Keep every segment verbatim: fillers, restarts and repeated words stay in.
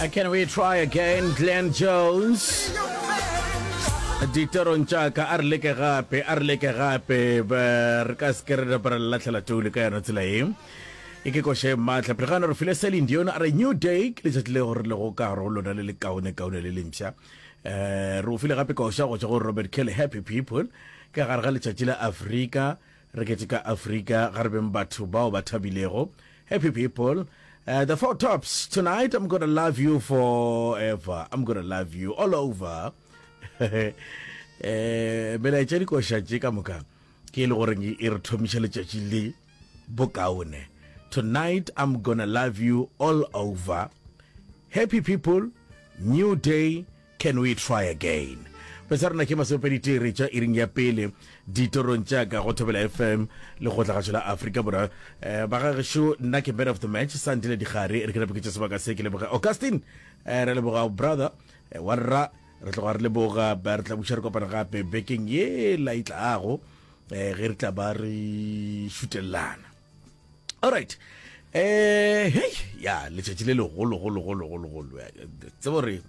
Uh, can we try again, Glenn Jones? Ditoron chaka arleke gape arleke gape ba re ka skere ba la tlhala tole ka yana tsela e e ke go she matla pregana re file Celine Dion a new day le tsetle gore le go ka ro lona le le kaone kaone le lemsha eh ro file gape go sha go go Robert Kelly happy people ka gare ga le tšatšila Africa re ke ka Africa ga re beng batho bao ba thabilego happy people. Uh, the four tops tonight. I'm gonna love you forever. I'm gonna love you all over. Eh, bela tšedi ko shatje ka moka ke le gore e re thomiša letšatši le bokaone. Tonight I'm gonna love you all over. Happy people, new day, can we try again? Pesarna ke masopedite recha iring ya pele ditorong tša ka go Thobela F M le go tla ga tšela Africa bora eh ba ga sho nna ke man of the match Sandile Digare re ke re ke tšwa ka se ke le boga Augustine eh re le boga brother warra re tloga re le boga ba re tla buša re kopana gape baking ye la itlago eh ge re tla ba re shootelana. All right, eh hey ya le tšetšile le go go go go go go tsebore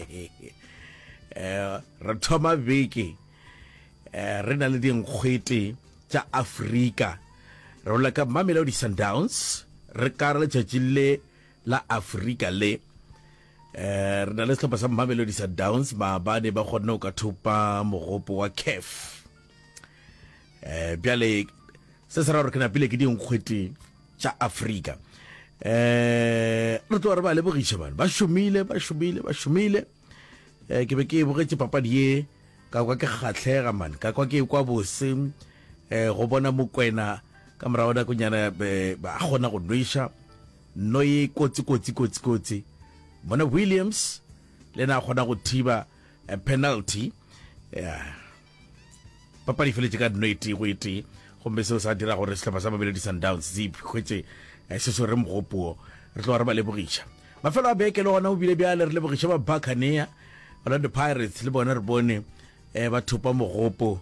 eh re thoma beke eh re na le dingwete tša Africa re ola ka Mamelodi Sundowns re ka re tšatšile la Africa le eh re na le sehlopha sa Mamelodi Sundowns ba ba ne ba kgona go ka thupa mogopo wa C A F eh bjale se se ra re kana pele ke dingwete tša Africa eh re tlo re ba le bogiša bana ba shumile ba shumile ba shumile eh ke be ke bogetse papadi ye ka kwa ke kgatlega man ka kwa ke kwa bose eh go bona Mokwena ka morago da kunyana ba gona go nwisha no ye kotsi kotsi kotsi kotsi bona Williams le na gona go thiba a penalty yeah papadi fele ka noiti go iti go mbe se sa dira gore sehlopha sa Mamelodi Sundowns zip khwetse se so re mogopo re tlo re ba le bogiša mafelo a beke le gona o bile bjale re le bogiša ba Buccaneers Orlando Pirates le bona re bone eh ba thupa mogopo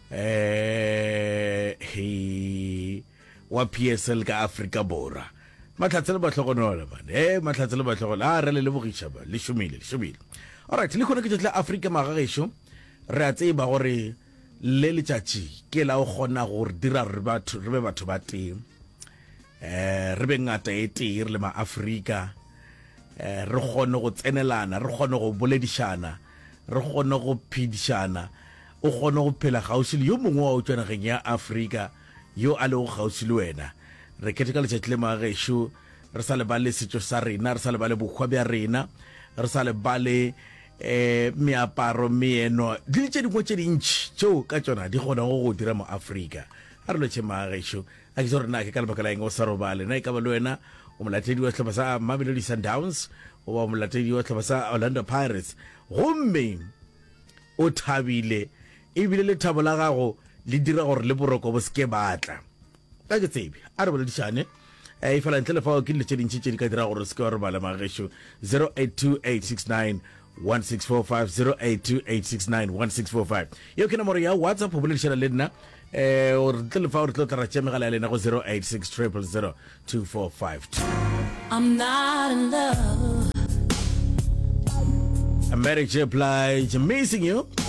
eh he wa P S L ka Africa bora matlatsele ba tlhogonola bana eh matlatsele ba tlhogola a re le le bogiša ba le shumile le shumile. All right, le khona ke tla Africa magagesho re a tseba gore le le tšatši ke la o gona gore dira re batho re be batho ba teng eh re be ngata e tee re le ma Africa eh re gone go tsenelana re gone go boledišana re gone go phedišana o gone go phela gausi le yo mongwe wa o tsena geng ya Africa yo a le go gausi le wena re keteka le tšatši le magesho re sa le ba le setšo sa rena re sa le ba le bokgwa bja rena re sa le ba le eh meaparo meeno di tše dingwe tše dintši tšeo ka tšona di gona go go dira mo Africa a re lotše magesho a ke tšo re na ke ka lebaka la eng o sa robale na e ka ba le wena o molatedi wa sehlopha sa Mamelodi Sundowns o ba molatedi wa sehlopha sa Orlando Pirates gomme o thabile ebile le thabo la gago le dira gore le boroko bo seke batla ka ke tsebe a re boledišane e fela ntle le fa ke le tše dintši tše di ka dira gore se ke wa robala magesho zero eight two eight six nine one six four five zero eight two eight six nine one six four five yo ke nomoro ya WhatsApp go boledišana le nna eh o re tle le fa o re tlo tla ra tša megala ya lena go zero eight six zero zero zero two four five two. I'm not in love. Mary J. Blige, missing you.